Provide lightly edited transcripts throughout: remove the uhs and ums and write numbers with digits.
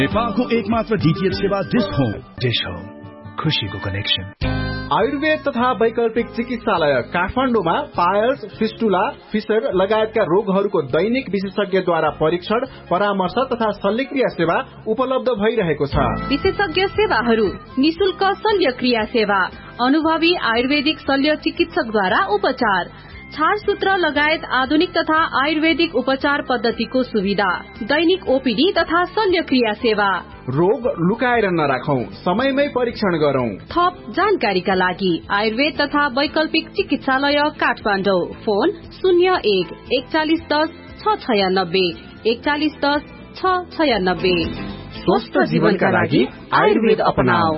नेपालको एकमात्र डीटीएच सेवा डिश होम खुशीको कनेक्सन। आयुर्वेद तथा वैकल्पिक चिकित्सालय काठमाडौँमा पायल्स, फिस्टुला, फिसर लगायतका रोगहरूको दैनिक विशेषज्ञद्वारा परीक्षण, परामर्श तथा शल्यक्रिया सेवा उपलब्ध भइरहेको छ। विशेषज्ञ सेवाहरू: निशुल्क शल्यक्रिया सेवा, अनुभवी आयुर्वेदिक शल्य चिकित्सकद्वारा उपचार, छारसूत्र लगायत आधुनिक तथा आयुर्वेदिक उपचार पद्धतिको सुविधा, दैनिक ओपीडी तथा शल्यक्रिया सेवा। रोग लुकाएर नराखौं, समयमै परीक्षण गरौं। थप जानकारीका लागि आयुर्वेद तथा वैकल्पिक चिकित्सालय काठमाडौँ। फोन 01 4110 696 4110 696। स्वस्थ जीवनका लागि आयुर्वेद अपनाऊ।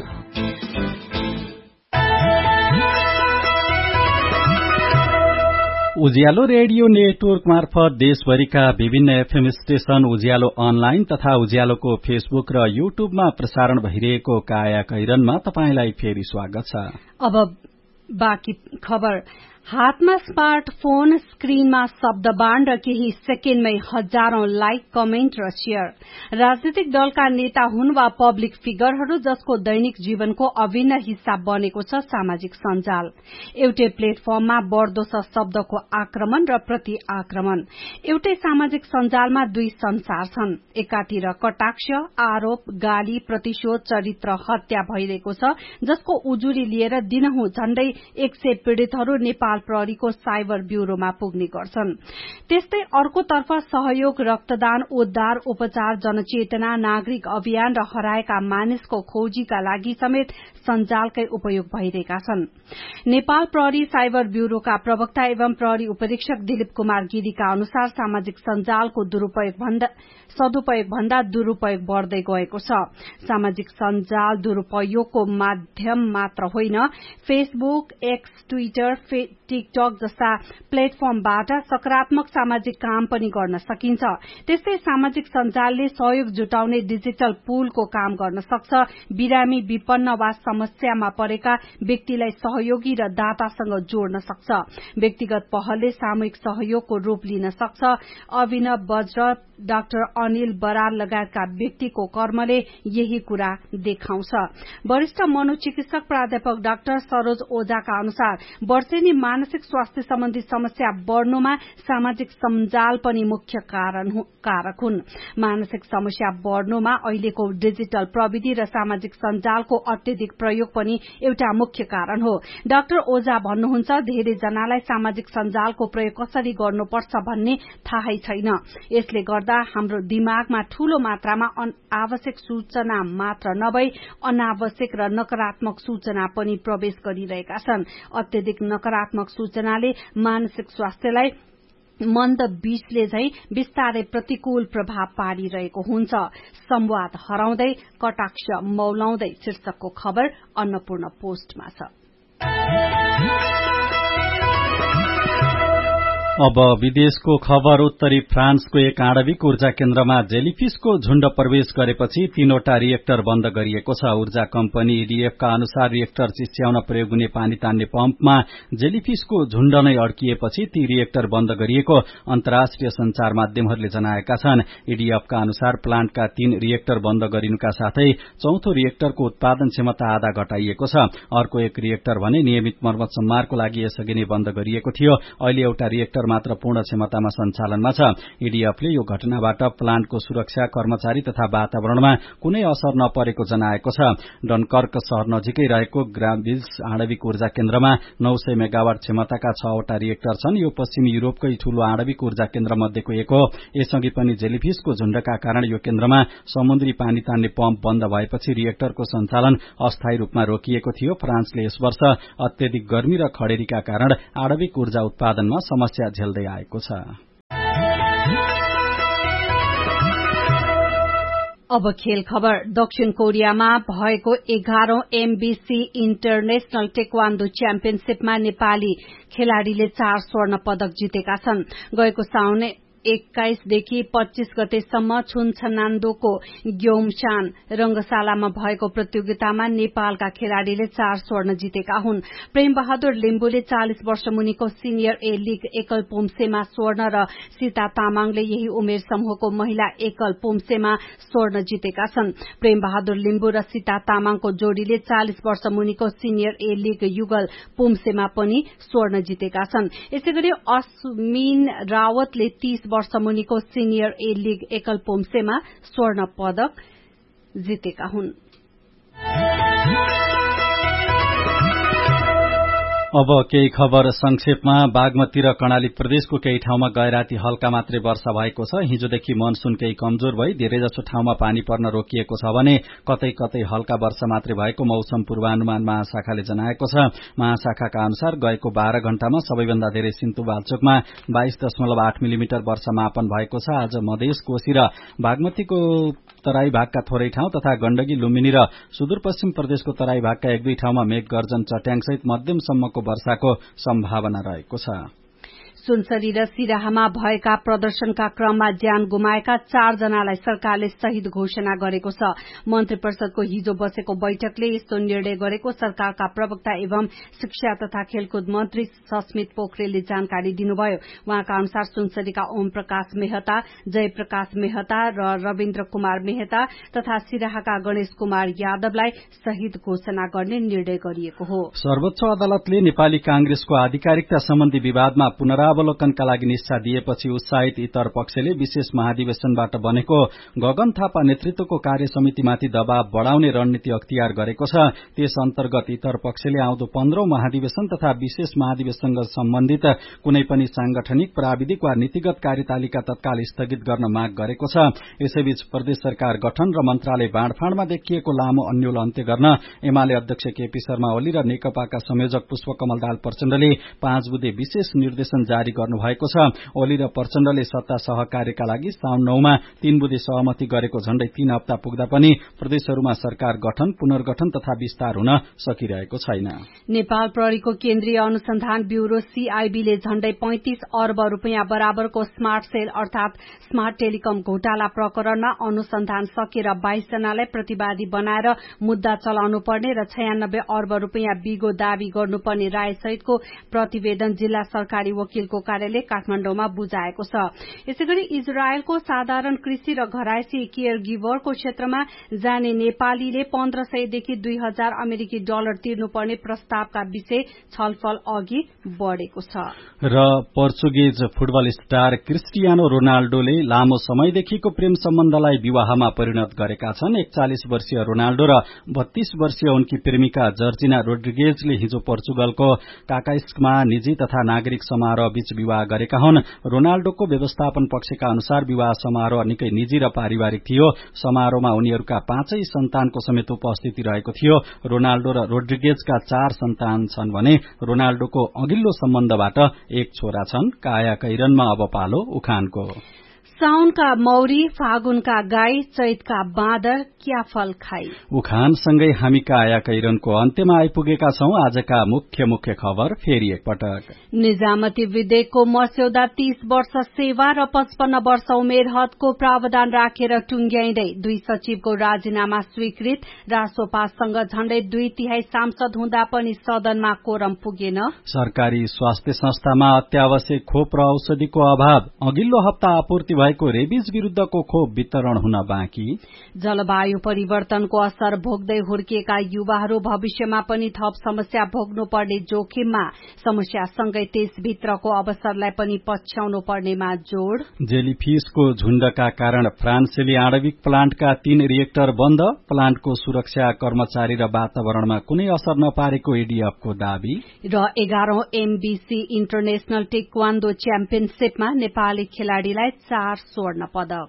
उज्यालो रेडियो नेटवर्क मार्फत देशभरिका विभिन्न एफएम स्टेशन, उज्यालो अनलाइन तथा उज्यालोको फेसबुक र युट्युबमा प्रसारण भइरहेको काया कैरनमा तपाईंलाई फेरि स्वागत छ। अब बाँकी खबर। हातमा स्मार्टफोन, स्क्रिनमा शब्दबाण र केही सेकेन्डमै हजारौं लाइक, कमेन्ट र शेयर। राजनीतिक दलका नेता हुन् वा पब्लिक फिगरहरू जसको दैनिक जीवनको अभिन्न हिस्सा बनेको छ सामाजिक सञ्जाल। एउटै प्लेटफर्ममा बढ़दो छ शब्दको आक्रमण र प्रति आक्रमण। एउटै सामाजिक सञ्जालमा दुई संसार छन्। एकातिर कटाक्ष, आरोप, गाली, प्रतिशोध, चरित्र हत्या भइरहेको छ जसको उजुरी लिएर दिनहुँ झण्डै 100 पीड़ितहरू नेपाल प्रहरीको साइबर ब्यूरोमा पुग्ने गर्छन्। त्यस्तै अर्कोतर्फ सहयोग, रक्तदान, उद्धार, उपचार, जनचेतना, नागरिक अभियान र हराएका मानिसको खोजीका लागि समेत सञ्जालकै उपयोग भइरहेका छन्। नेपाल प्रहरी साइबर ब्यूरोका प्रवक्ता एवं प्रहरी उपरीक्षक दिलीप कुमार गिरीका अनुसार सामाजिक सञ्जालको सदुपयोग भन्दा दुरूपयोग बढ़दै गएको छ। सामाजिक सञ्जाल दुरूपयोगको माध्यम मात्र होइन, फेसबुक, एक्स, ट्विटर, टिकटक जस्ता प्लेटफर्मबाट सकारात्मक सामाजिक काम पनि गर्न सकिन्छ। त्यस्तै सामाजिक सञ्जालले सहयोग जुटाउने डिजिटल पुलको काम गर्न सक्छ। बिरामी, विपन्न वा समस्यामा परेका व्यक्तिलाई सहयोगी र दातासँग जोड्न सक्छ। व्यक्तिगत पहलले सामूहिक सहयोगको रूप लिन सक्छ। अभिनव बज्र, डाक्टर अनिल बराल लगायतका व्यक्तिको कर्मले यही कुरा देखाउँछ। वरिष्ठ मनोचिकित्सक प्राध्यापक डाक्टर सरोज ओझाका अनुसार वर्षेनी मानसिक स्वास्थ्य सम्बन्धी समस्या बढ़नुमा सामाजिक सञ्जाल पनि मुख्य कारक हुन्। मानसिक समस्या बढ़नुमा अहिलेको डिजिटल प्रविधि र सामाजिक सञ्जालको अत्यधिक प्रयोग पनि एउटा मुख्य कारण हो। डाक्टर ओझा भन्नुहुन्छ, धेरै जनालाई सामाजिक सञ्जालको प्रयोग कसरी गर्नुपर्छ भन्ने थाहै छैन। यसले गर्दा हाम्रो दिमागमा ठूलो मात्रामा आवश्यक सूचना मात्र नभई अनावश्यक र नकारात्मक सूचना पनि प्रवेश गरिरहेका छन्। अत्यधिक नकारात्मक सूचनाले मानसिक स्वास्थ्यलाई मन्द बीजले झै विस्तारै प्रतिकूल प्रभाव पारिरहेको हुन्छ। संवाद हराउँदै, कटाक्ष मौलाउँदै शीर्षकको खबर अन्नपूर्ण पोस्टमा छ। अब विदेशको खबर। उत्तरी फ्रान्सको एक आणविक ऊर्जा केन्द्रमा जेलीफिशको झुण्ड प्रवेश गरेपछि 3वटा रिएक्टर बन्द गरिएको छ। ऊर्जा कम्पनी EDF का अनुसार रिएक्टर चिस्याउन प्रयोग हुने पानी तान्ने पम्पमा जेलीफिशको झुण्ड नै अड्किएपछि ती रिएक्टर बन्द गरिएको अन्तर्राष्ट्रिय संचार माध्यमहरूले जनाएका छन्। EDF का अनुसार प्लान्टका 3 रिएक्टर बन्द गरिनुका साथै चौथो रिएक्टरको उत्पादन क्षमता आधा घटाइएको छ। अर्को एक रिएक्टर भने नियमित मर्मत सम्मारको लागि यसअघि नै बन्द गरिएको थियो। अहिले एउटा रिएक्टर मात्र पूर्ण क्षमतामा सञ्चालनमा छ। EDF ले यो घटनाबाट प्लान्टको सुरक्षा, कर्मचारी तथा वातावरणमा कुनै असर नपरेको जनाएको छ। डनकर्क शहर नजिकै रहेको ग्राम्बिल्स आणविक ऊर्जा केन्द्रमा 900 मेगावाट क्षमताका 6वटा रिएक्टर छन्। यो पश्चिमी युरोपकै ठूलो आणविक ऊर्जा केन्द्र मध्येको एक हो। यसअघि पनि जेलीफिशको झुण्डका कारण यो केन्द्रमा समुद्री पानी तान्ने पम्प बन्द भएपछि रिएक्टरको सञ्चालन अस्थायी रूपमा रोकिएको थियो। फ्रान्सले यस वर्ष अत्यधिक गर्मी र खडेरीका कारण आणविक ऊर्जा उत्पादनमा समस्या झेल्दै आएको छ। अब खेल खबर। दक्षिण कोरियामा भएको 11औं MBC इन्टरनेशनल टेक्वान्डो च्याम्पियनशीपमा नेपाली खेलाड़ीले 4 स्वर्ण पदक जितेका छन्। गएको साउन 21 देखि 25 गतेसम्म छुनछनान्दोको ग्योमशान रंगशालामा भएको प्रतियोगितामा नेपालका खेलाड़ीले 4 स्वर्ण जितेका हुन्। प्रेम बहादुर लिम्बुले 40 वर्ष मुनिको सिनियर ए लीग एकल पुम्सेमा स्वर्ण र सीता तामाङले यही उमेर समूहको महिला एकल पुम्सेमा स्वर्ण जितेका छन्। प्रेम बहादुर लिम्बु र सीता तामाङको जोड़ीले 40 वर्ष मुनिको सिनियर ए लीग युगल पुम्सेमा पनि स्वर्ण जितेका छन्। यसैगरी अस्मिन रावतले 30 वर्ष मुनिको सिनियर ए लीग एकल पुम्सेमा स्वर्ण पदक जितेका हुन्। अब केही खबर संक्षेपमा। बागमती र कर्णाली प्रदेशको केही ठाउँमा गएराती हल्का मात्रै वर्षा भएको छ। हिजोदेखि मनसून केही कमजोर भई धेरैजसो ठाउँमा पानी पर्न रोकिएको छ भने कतै कतै हल्का वर्षा मात्रै भएको मौसम पूर्वानुमान महाशाखाले जनाएको छ। महाशाखाका अनुसार गएको 12 घण्टामा सबैभन्दा धेरै सिन्धुपाल्चोकमा 22.8 मिलिमिटर वर्षा मापन भएको छ। आज मधेस, कोशी र बागमतीको तराई भागका थोरै ठाउँ तथा गण्डकी, लुम्बिनी र सुदूरपश्चिम प्रदेशको तराई भागका 1-2 ठाउँमा मेघ गर्जन, चट्याङसहित मध्यमसम्मको वर्षाको सम्भावना रहेको छ। सुनसरी र सिराहामा भएका प्रदर्शनका क्रममा ज्यान गुमाएका 4 जनालाई सरकारले शहीद घोषणा गरेको छ। मन्त्री परिषदको हिजो बसेको बैठकले यस्तो निर्णय गरेको सरकारका प्रवक्ता एवं शिक्षा तथा खेलकुद मन्त्री सस्मित पोखरेलले जानकारी दिनुभयो। उहाँका अनुसार सुनसरीका ओम प्रकाश मेहता, जयप्रकाश मेहता र रविन्द्र कुमार मेहता तथा सिराहाका गणेश कुमार यादवलाई शहीद घोषणा गर्ने निर्णय गरिएको हो। सर्वोच्च अदालतले नेपाली कांग्रेसको आधिकारिकता सम्बन्धी विवादमा पुनरावलोकनका लागि निष्ठा दिएपछि उत्साहित इतर पक्षले विशेष महाधिवेशनबाट बनेको गगन थापा नेतृत्वको कार्य समितिमाथि दबाव बढ़ाउने रणनीति अख्तियार गरेको छ। त्यस अन्तर्गत इतर पक्षले आउँदो 15औं महाधिवेशन तथा विशेष महाधिवेशनसँग सम्बन्धित कुनै पनि सांगठनिक, प्राविधिक वा नीतिगत कार्यतालिका तत्काल स्थगित गर्न माग गरेको छ। यसैबीच प्रदेश सरकार गठन र मन्त्रालय बाँडफाँडमा देखिएको लामो अन्यल अन्त्य गर्न एमाले अध्यक्ष केपी शर्मा ओली र नेकपाका संयोजक पुष्पकमल दाहाल प्रचण्डले 5 बुँदे विशेष निर्देशन जारी गर्नुभएको छ। ओली र प्रचण्डले सत्ता सहकार्यका लागि साउन 9 मा 3 बुँदे सहमति गरेको झण्डै 3 हप्ता पुग्दा पनि प्रदेशहरूमा सरकार गठन, पुनर्गठन तथा विस्तार हुन सकिरहेको छैन। नेपाल प्रहरीको केन्द्रीय अनुसन्धान ब्यूरो सीआईबीले झण्डै 35 अर्ब रुपियाँ बराबरको स्मार्ट सेल अर्थात स्मार्ट टेलिकम घोटाला प्रकरणमा अनुसन्धान सकेर 22 जनालाई प्रतिवादी बनाएर मुद्दा चलाउनु पर्ने र 96 अर्ब रुपियाँ बिगो दावी गर्नुपर्ने रायसहितको प्रतिवेदन जिल्ला सरकारी वकिलको कार्यालय काठमाडौँमा बुझाएको छ। यसैगरी इजरायलको साधारण कृषि र घरायसी केयर गिभरको क्षेत्रमा जाने नेपालीले 1500 देखि 2000 अमेरिकी डलर तिर्नुपर्ने प्रस्तावका विषय छलफल अघि बढ़ेको छ। र पोर्चुगीज फुटबल स्टार क्रिस्टियानो रोनाल्डोले लामो समयदेखिको प्रेम सम्बन्धलाई विवाहमा परिणत गरेका छन्। 41 वर्षीय रोनाल्डो र 32 वर्षीय उनकी प्रेमिका जर्जिना रोड्रिगेजले हिजो पोर्चुगलको काकाइस्कमा निजी तथा नागरिक समारोह बीच विवाह गरेका हुन्। रोनाल्डोको व्यवस्थापन पक्षका अनुसार विवाह समारोह निकै निजी र पारिवारिक थियो। समारोहमा उनीहरूका 5 सन्तानको समेत उपस्थिति रहेको थियो। रोनाल्डो र रोड्रिगेजका 4 सन्तान छन् भने रोनाल्डोको अघिल्लो सम्बन्धबाट 1 छोरा छन्। काया कैरनमा अब पालो उखानको। साउनका मौरी, फागुनका गाई, चैतका बाँदर क्या फल खाई। उखानसँगै हामी काया कैरनको अन्त्यमा आइपुगेका छौं। आजका मुख्य खबर फेरि एकपटक। निजामती विधेयकको मस्यौदा 30 वर्ष सेवा र 55 वर्ष उमेर हदको प्रावधान राखेर टुंग्याइँदै 2 सचिवको राजीनामा स्वीकृत। रासोपासँग झण्डै 2/3 सांसद हुँदा पनि सदनमा कोरम पुगेन। सरकारी स्वास्थ्य संस्थामा अत्यावश्यक खोप र औषधिको अभाव। अघिल्लो हप्ता आपूर्ति भएको रेबिज विरूद्धको खोप वितरण हुन बाँकी। जलवायु परिवर्तनको असर भोग्दै हुर्किएका युवाहरू भविष्यमा पनि थप समस्या भोग्नुपर्ने जोखिममा। समस्यासँगै त्यसभित्रको अवसरलाई पनि पछ्याउनु पर्नेमा जोड़। जेलीफिसको झुण्डका कारण फ्रान्सेली आणविक प्लान्टका 3 रिएक्टर बन्द। प्लान्टको सुरक्षा, कर्मचारी र वातावरणमा कुनै असर नपारेको एडीएफको दावी। र 11औं एमबीसी इन्टरनेशनल टेक्वान्डो च्याम्पियनशीपमा नेपाली खेलाड़ीलाई 4 स्वर्ण पदक।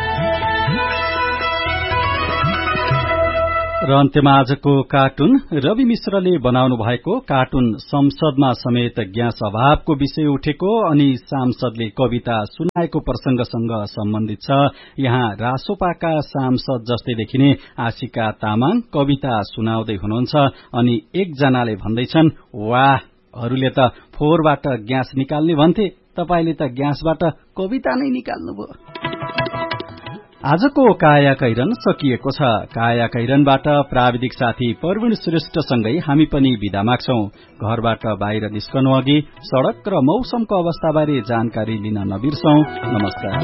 र अन्त्यमा आजको कार्टुन। रवि मिश्रले बनाउनु भएको कार्टुन संसदमा समेत ग्यास अभावको विषय उठेको अनि सांसदले कविता सुनाएको प्रसंगसँग सम्बन्धित छ। यहाँ रासोपाका सांसद जस्तै देखिने आशिका तामाङ कविता सुनाउँदै हुनुहुन्छ अनि एकजनाले भन्दैछन्, वाह, अरूले त फोहोरबाट ग्यास निकाल्ने भन्थे, तपाईले त ग्यासबाट कविता नै निकाल्नुभयो। आजको काया कैरन सकिएको छ। काया कैरनबाट प्राविधिक साथी प्रवीण श्रेष्ठसँगै हामी पनि बिदा माग्छौं। घरबाट बाहिर निस्कनु अघि सड़क र मौसमको अवस्थाबारे जानकारी लिन नबिर्सौं। नमस्कार।